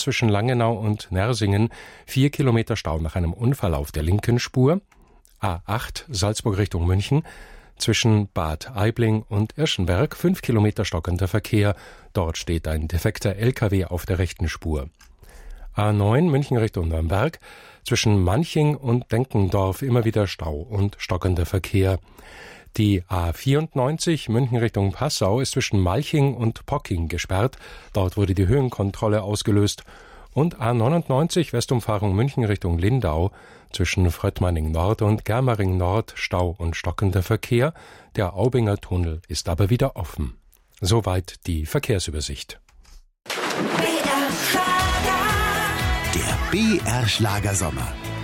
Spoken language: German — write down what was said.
zwischen Langenau und Nersingen 4 Kilometer Stau nach einem Unfall auf der linken Spur. A8 Salzburg Richtung München. Zwischen Bad Aibling und Irschenberg 5 Kilometer stockender Verkehr. Dort steht ein defekter LKW auf der rechten Spur. A9 München Richtung Nürnberg. Zwischen Manching und Denkendorf immer wieder Stau und stockender Verkehr. Die A94 München Richtung Passau ist zwischen Malching und Pocking gesperrt. Dort wurde die Höhenkontrolle ausgelöst. Und A99 Westumfahrung München Richtung Lindau zwischen Fröttmanning Nord und Germering Nord Stau und stockender Verkehr. Der Aubinger Tunnel ist aber wieder offen. Soweit die Verkehrsübersicht. Der BR Schlager Sommer.